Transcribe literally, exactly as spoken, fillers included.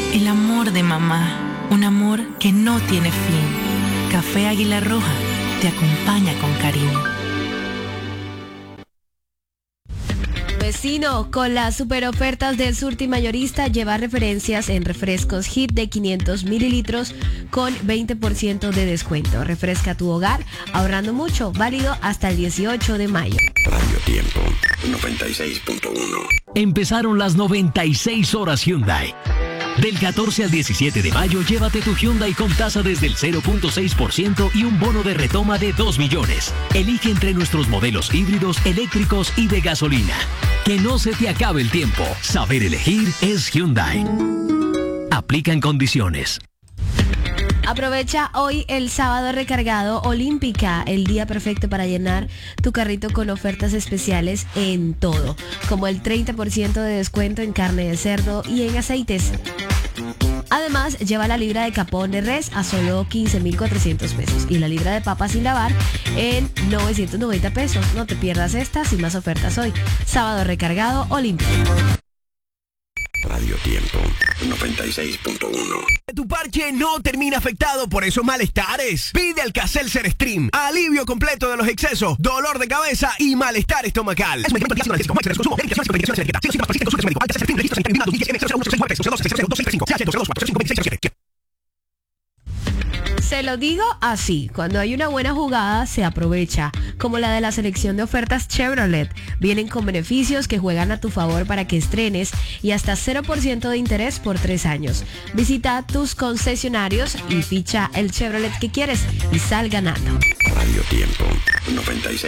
El amor de mamá, un amor que no tiene fin. Café Águila Roja te acompaña con cariño. Vecino, con las super ofertas del Surti Mayorista, lleva referencias en refrescos Hit de quinientos mililitros con veinte por ciento de descuento. Refresca tu hogar ahorrando mucho, válido hasta el dieciocho de mayo. Radio Tiempo noventa y seis punto uno. Empezaron las noventa y seis horas Hyundai. Del catorce al diecisiete de mayo, llévate tu Hyundai con tasa desde el cero punto seis por ciento y un bono de retoma de dos millones. Elige entre nuestros modelos híbridos, eléctricos y de gasolina. Que no se te acabe el tiempo. Saber elegir es Hyundai. Aplican condiciones. Aprovecha hoy el sábado recargado Olímpica, el día perfecto para llenar tu carrito con ofertas especiales en todo, como el treinta por ciento de descuento en carne de cerdo y en aceites. Además, lleva la libra de capón de res a solo quince mil cuatrocientos pesos y la libra de papa sin lavar en novecientos noventa pesos. No te pierdas estas y más ofertas hoy. Sábado recargado Olímpica. Radio Tiempo noventa y seis punto uno. Tu parche no termina afectado por esos malestares. Pide Alka-Seltzer Stream. Alivio completo de los excesos, dolor de cabeza y malestar estomacal. Es un medicamento que hace una de consumo. Se lo digo así, cuando hay una buena jugada se aprovecha, como la de la selección de ofertas Chevrolet. Vienen con beneficios que juegan a tu favor para que estrenes y hasta cero por ciento de interés por tres años. Visita tus concesionarios y ficha el Chevrolet que quieres y sal ganando. Radio Tiempo noventa y seis.